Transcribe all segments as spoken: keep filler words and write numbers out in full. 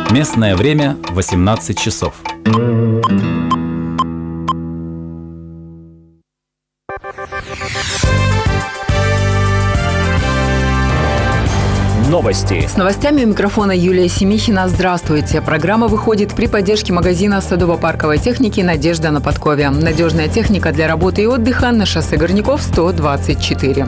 Местное время восемнадцать часов. Новости. С новостями у микрофона Юлия Семихина. Здравствуйте. Программа выходит при поддержке магазина садово-парковой техники «Надежда» на Подкове. Надежная техника для работы и отдыха на шоссе Горняков сто двадцать четыре.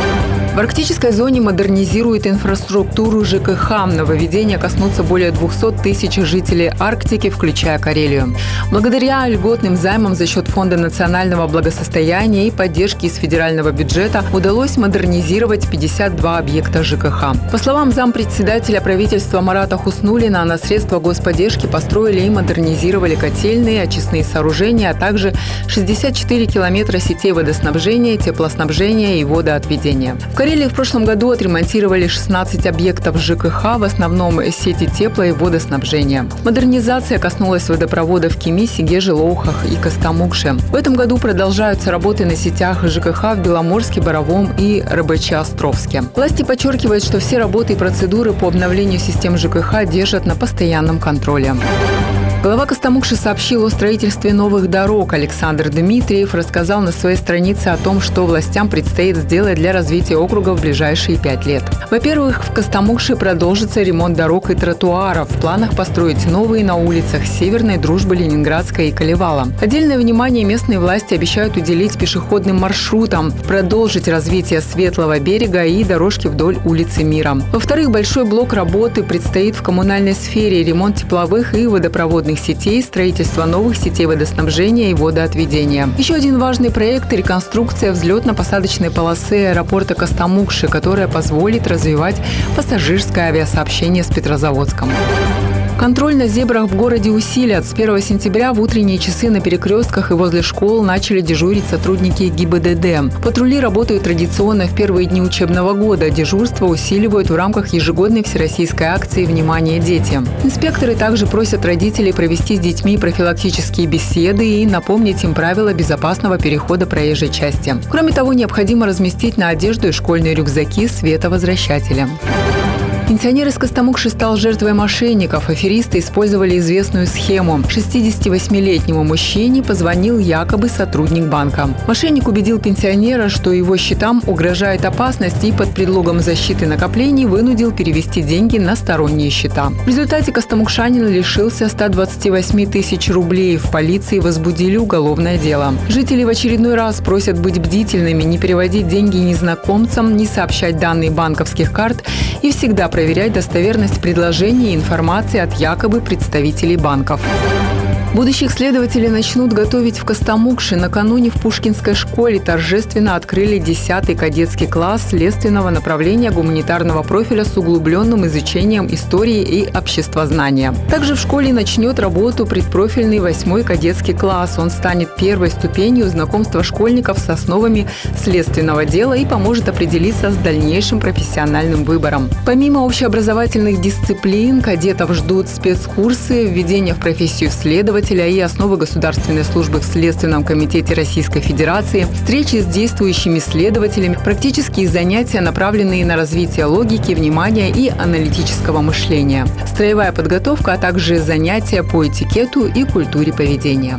В арктической зоне модернизируют инфраструктуру ЖКХ. Нововведения коснутся более двухсот тысяч жителей Арктики, включая Карелию. Благодаря льготным займам за счет Фонда национального благосостояния и поддержки из федерального бюджета удалось модернизировать пятьдесят два объекта ЖКХ. По словам зампредседателя правительства Марата Хуснуллина, на средства господдержки построили и модернизировали котельные, очистные сооружения, а также шестьдесят четыре километра сетей водоснабжения, теплоснабжения и водоотведения. В Карелии в прошлом году отремонтировали шестнадцать объектов ЖКХ, в основном сети тепла и водоснабжения. Модернизация коснулась водопроводов в Кеми, Сегеже, Лоухах и Костомукше. В этом году продолжаются работы на сетях ЖКХ в Беломорске, Боровом и Рыбаче-Островске. Власти подчеркивают, что все работы и процедуры по обновлению систем ЖКХ держат на постоянном контроле. Глава Костомукши сообщил о строительстве новых дорог. Александр Дмитриев рассказал на своей странице о том, что властям предстоит сделать для развития округа в ближайшие пять лет. Во-первых, в Костомукше продолжится ремонт дорог и тротуаров. В планах построить новые на улицах Северной, Дружбы, Ленинградской и Колевала. Отдельное внимание местные власти обещают уделить пешеходным маршрутам, продолжить развитие Светлого берега и дорожки вдоль улицы Мира. Во-вторых, большой блок работы предстоит в коммунальной сфере: ремонт тепловых и водопроводных сетей, строительство новых сетей водоснабжения и водоотведения. Еще один важный проект – реконструкция взлетно-посадочной полосы аэропорта Костомукши, которая позволит развивать пассажирское авиасообщение с Петрозаводском. Контроль на зебрах в городе усилят. С первого сентября в утренние часы на перекрестках и возле школ начали дежурить сотрудники ГИБДД. Патрули работают традиционно в первые дни учебного года. Дежурство усиливают в рамках ежегодной всероссийской акции «Внимание, дети». Инспекторы также просят родителей провести с детьми профилактические беседы и напомнить им правила безопасного перехода проезжей части. Кроме того, необходимо разместить на одежду и школьные рюкзаки световозвращатели. Пенсионер из Костомукши стал жертвой мошенников. Аферисты использовали известную схему. шестидесятивосьмилетнему мужчине позвонил якобы сотрудник банка. Мошенник убедил пенсионера, что его счетам угрожает опасность, и под предлогом защиты накоплений вынудил перевести деньги на сторонние счета. В результате костомукшанин лишился ста двадцати восьми тысяч рублей. В полиции возбудили уголовное дело. Жители в очередной раз просят быть бдительными, не переводить деньги незнакомцам, не сообщать данные банковских карт и всегда проверять достоверность предложений и информации от якобы представителей банков. Будущих следователей начнут готовить в Костомукше. Накануне в Пушкинской школе торжественно открыли десятый кадетский класс следственного направления гуманитарного профиля с углубленным изучением истории и обществознания. Также в школе начнет работу предпрофильный восьмой кадетский класс. Он станет первой ступенью знакомства школьников с основами следственного дела и поможет определиться с дальнейшим профессиональным выбором. Помимо общеобразовательных дисциплин, кадетов ждут спецкурсы, введение в профессию следователя и основы государственной службы в Следственном комитете Российской Федерации, встречи с действующими следователями, практические занятия, направленные на развитие логики, внимания и аналитического мышления, строевая подготовка, а также занятия по этикету и культуре поведения.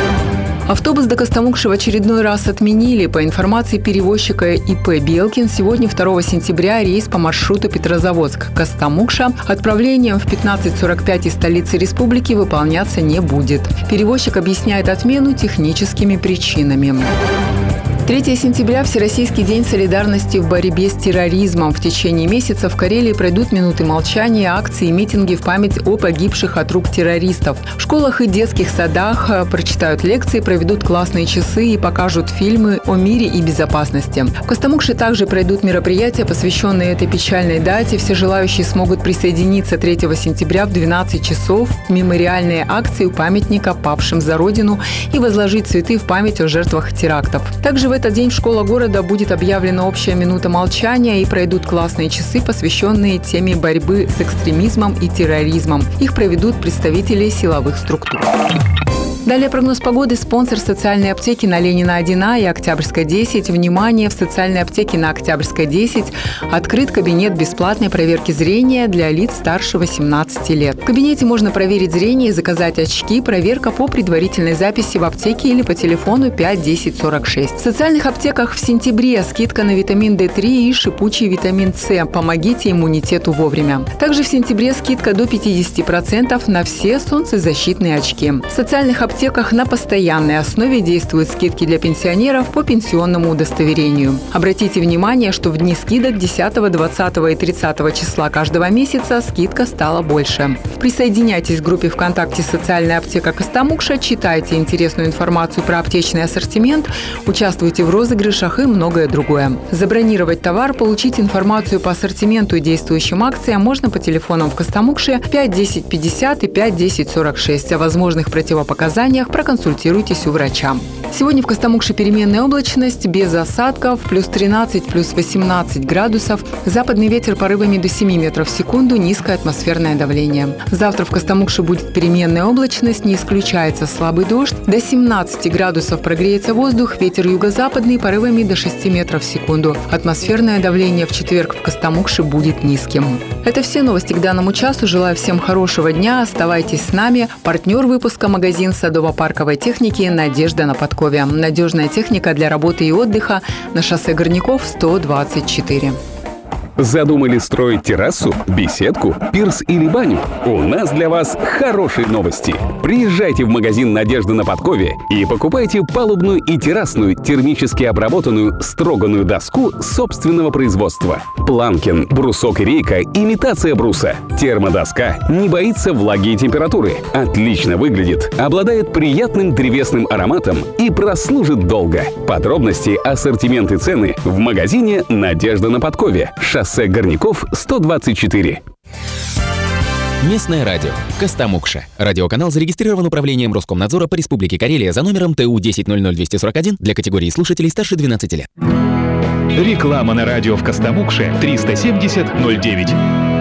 Автобус до Костомукши в очередной раз отменили. По информации перевозчика ИП «Белкин», сегодня, второго сентября, рейс по маршруту Петрозаводск-Костомукша отправлением в пятнадцать сорок пять из столицы республики выполняться не будет. Перевозчик объясняет отмену техническими причинами. третьего сентября – Всероссийский день солидарности в борьбе с терроризмом. В течение месяца в Карелии пройдут минуты молчания, акции и митинги в память о погибших от рук террористов. В школах и детских садах прочитают лекции, проведут классные часы и покажут фильмы о мире и безопасности. В Костомукше также пройдут мероприятия, посвященные этой печальной дате. Все желающие смогут присоединиться третьего сентября в двенадцать часов в мемориальные акции у памятника павшим за Родину и возложить цветы в память о жертвах терактов. Также в этот день в школах города будет объявлена общая минута молчания и пройдут классные часы, посвященные теме борьбы с экстремизмом и терроризмом. Их проведут представители силовых структур. Далее прогноз погоды. Спонсор социальной аптеки на Ленина один А и Октябрьская десять. Внимание! В социальной аптеке на Октябрьской десять открыт кабинет бесплатной проверки зрения для лиц старше восемнадцати лет. В кабинете можно проверить зрение и заказать очки. Проверка по предварительной записи в аптеке или по телефону пять десять сорок шесть. В социальных аптеках в сентябре скидка на витамин Д три и шипучий витамин С. Помогите иммунитету вовремя. Также в сентябре скидка до пятидесяти процентов на все солнцезащитные очки. В социальных аптеках на постоянной основе действуют скидки для пенсионеров по пенсионному удостоверению. Обратите внимание, что в дни скидок десятого, двадцатого и тридцатого числа каждого месяца скидка стала больше. Присоединяйтесь к группе ВКонтакте «Социальная аптека Костомукша», читайте интересную информацию про аптечный ассортимент, участвуйте в розыгрышах и многое другое. Забронировать товар, получить информацию по ассортименту и действующим акциям можно по телефонам в Костомукше пять десять пятьдесят и пять десять сорок шесть. О возможных противопоказаниях проконсультируйтесь у врача. Сегодня в Костомукше переменная облачность, без осадков, плюс тринадцать, плюс восемнадцать градусов. Западный ветер порывами до семи метров в секунду, низкое атмосферное давление. Завтра в Костомукше будет переменная облачность, не исключается слабый дождь. До семнадцати градусов прогреется воздух, ветер юго-западный порывами до шести метров в секунду. Атмосферное давление в четверг в Костомукше будет низким. Это все новости к данному часу. Желаю всем хорошего дня. Оставайтесь с нами. Партнер выпуска — магазин садово-парковой техники «Надежда на подкове». Надежная техника для работы и отдыха на шоссе Горняков сто двадцать четыре. Задумали строить террасу, беседку, пирс или баню? У нас для вас хорошие новости. Приезжайте в магазин «Надежда на подкове» и покупайте палубную и террасную термически обработанную строганную доску собственного производства. Планкин, брусок и рейка – имитация бруса. Термодоска не боится влаги и температуры, отлично выглядит, обладает приятным древесным ароматом и прослужит долго. Подробности, ассортимент и цены в магазине «Надежда на подкове». Шоссе Горняков сто двадцать четыре. Местное радио. Костомукша. Радиоканал зарегистрирован Управлением Роскомнадзора по Республике Карелия за номером Т У десять ноль ноль двести сорок один для категории слушателей старше двенадцати лет. Реклама на радио в Костомукше триста семьдесят ноль девять.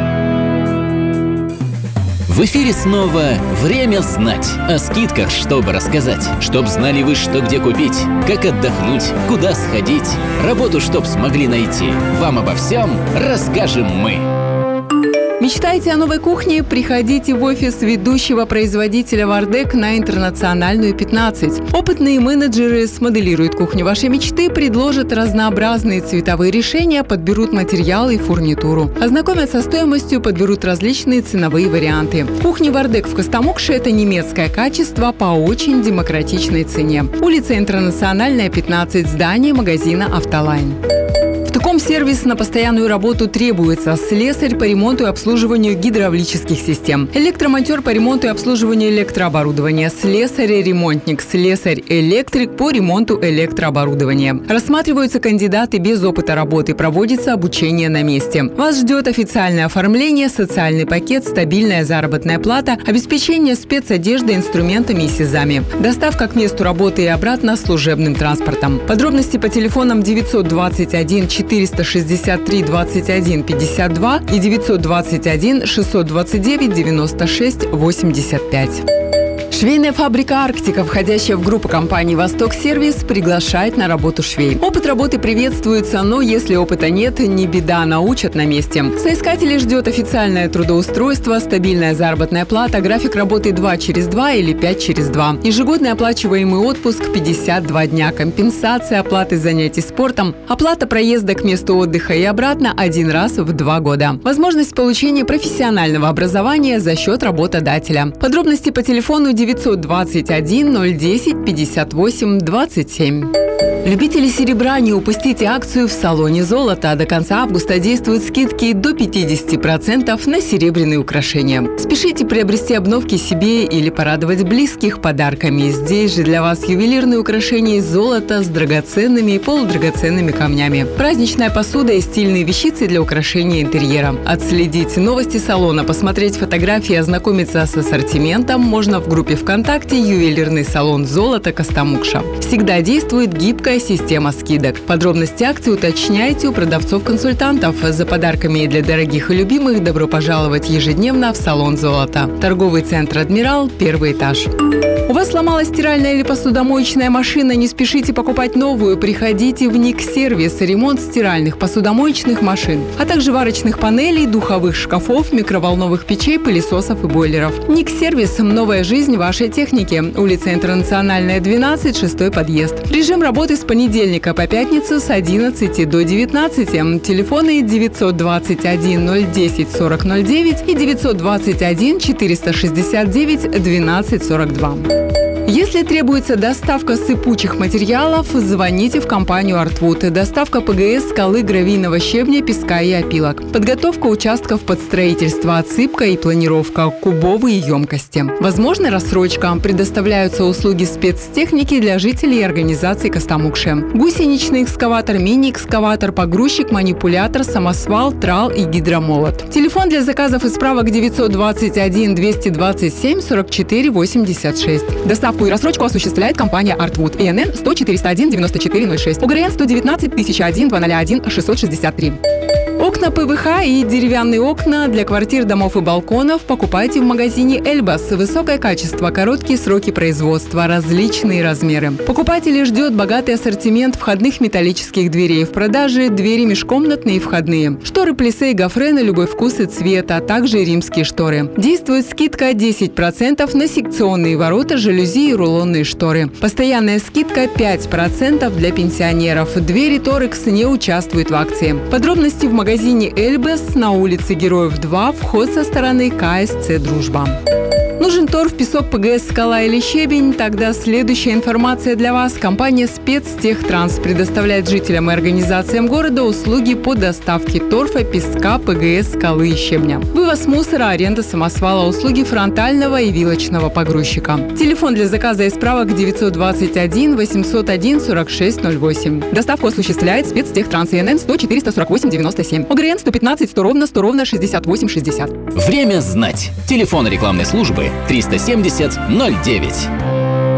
В эфире снова «Время знать». О скидках, чтобы рассказать. Чтоб знали вы, что где купить, как отдохнуть, куда сходить. Работу, чтоб смогли найти. Вам обо всем расскажем мы. Мечтаете о новой кухне? Приходите в офис ведущего производителя «Вардек» на Интернациональную пятнадцать. Опытные менеджеры смоделируют кухню вашей мечты, предложат разнообразные цветовые решения, подберут материалы и фурнитуру. Ознакомят со стоимостью, подберут различные ценовые варианты. Кухня «Вардек» в Костомукше – это немецкое качество по очень демократичной цене. Улица Интернациональная, пятнадцать, здание магазина «Автолайн». В таком сервис на постоянную работу требуется: слесарь по ремонту и обслуживанию гидравлических систем, электромонтер по ремонту и обслуживанию электрооборудования, слесарь-ремонтник, слесарь-электрик по ремонту электрооборудования. Рассматриваются кандидаты без опыта работы, проводится обучение на месте. Вас ждет официальное оформление, социальный пакет, стабильная заработная плата, обеспечение спецодеждой, инструментами и СИЗами. Доставка к месту работы и обратно служебным транспортом. Подробности по телефонам девятьсот двадцать один четыреста шестьдесят три двадцать один пятьдесят два и девятьсот двадцать один шестьсот двадцать девять девяносто шесть восемьдесят пять. Швейная фабрика «Арктика», входящая в группу компаний «Восток Сервис», приглашает на работу швей. Опыт работы приветствуется, но если опыта нет, не беда, научат на месте. Соискателей ждет официальное трудоустройство, стабильная заработная плата, график работы два через два или пять через два. Ежегодный оплачиваемый отпуск пятьдесят два дня, компенсация оплаты занятий спортом, оплата проезда к месту отдыха и обратно один раз в два года. Возможность получения профессионального образования за счет работодателя. Подробности по телефону девятьсот двадцать один ноль десять пятьдесят восемь двадцать семь. Любители серебра, не упустите акцию в салоне золота. До конца августа действуют скидки до пятидесяти процентов на серебряные украшения. Спешите приобрести обновки себе или порадовать близких подарками. Здесь же для вас ювелирные украшения из золота с драгоценными и полудрагоценными камнями. Праздничная посуда и стильные вещицы для украшения интерьера. Отследить новости салона, посмотреть фотографии, ознакомиться с ассортиментом можно в группе ВКонтакте «Ювелирный салон золота Костомукша». Всегда действует гибкая система скидок. Подробности акции уточняйте у продавцов-консультантов. За подарками для дорогих и любимых добро пожаловать ежедневно в салон золота. Торговый центр «Адмирал», первый этаж. У вас сломалась стиральная или посудомоечная машина, не спешите покупать новую, приходите в Ник-сервис, ремонт стиральных, посудомоечных машин, а также варочных панелей, духовых шкафов, микроволновых печей, пылесосов и бойлеров. Ник-сервис – новая жизнь вашей техники. Улица Интернациональная, двенадцать, шестой подъезд. Режим работы с понедельника по пятницу с одиннадцати до девятнадцати. Телефоны девятьсот двадцать один ноль десять сорок ноль девять и девятьсот двадцать один четыреста шестьдесят девять двенадцать сорок два. Если требуется доставка сыпучих материалов, звоните в компанию «Артвуд». Доставка ПГС, скалы, гравийного щебня, песка и опилок. Подготовка участков под строительство, отсыпка и планировка, кубовые емкости. Возможно рассрочка. Предоставляются услуги спецтехники для жителей и организаций Костомукши. Гусеничный экскаватор, мини-экскаватор, погрузчик, манипулятор, самосвал, трал и гидромолот. Телефон для заказов и справок девятьсот двадцать один двести двадцать семь сорок четыре восемьдесят шесть. Доставку и рассрочку осуществляет компания «Артвуд». ИНН сто четыреста один девяносто четыре ноль шесть. ОГРН сто девятнадцать тысяча один двести один шестьсот шестьдесят три. Окна ПВХ и деревянные окна для квартир, домов и балконов покупайте в магазине «Эльбас». Высокое качество, короткие сроки производства, различные размеры. Покупателей ждет богатый ассортимент входных металлических дверей. В продаже двери межкомнатные и входные. Шторы плисе и гофре на любой вкус и цвет, а также римские шторы. Действует скидка десять процентов на секционные ворота, жалюзи и рулонные шторы. Постоянная скидка пять процентов для пенсионеров. Двери Торекс не участвуют в акции. Подробности в магазине В магазине «Эльбас» на улице Героев два, вход со стороны КСЦ «Дружба». Нужен торф, песок, ПГС, скала или щебень? Тогда следующая информация для вас. Компания «Спецтехтранс» предоставляет жителям и организациям города услуги по доставке торфа, песка, ПГС, скалы и щебня. Вывоз мусора, аренда самосвала, услуги фронтального и вилочного погрузчика. Телефон для заказа и справок девятьсот двадцать один восемьсот один сорок шесть ноль восемь. Доставку осуществляет «Спецтехтранс». ИНН сто четыреста сорок восемь девяносто семь. ОГРН сто пятнадцать сто ровно сто ровно шестьдесят восемь шестьдесят. Время знать. Телефон рекламной службы триста семьдесят ноль девять.